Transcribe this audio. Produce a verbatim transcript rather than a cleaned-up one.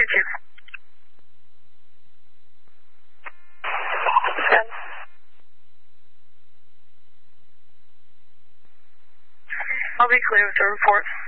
you? ten. I'll be clear with the report.